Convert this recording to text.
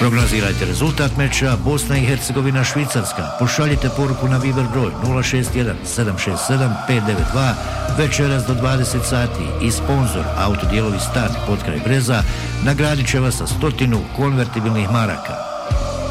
Prognozirajte rezultat meča Bosna i Hercegovina Švicarska. Pošaljite poruku na Viber broj 061 767 592 večeras do 20 sati i sponzor Autodijelovi Start potkraj Breza nagradit će vas sa 100 konvertibilnih maraka.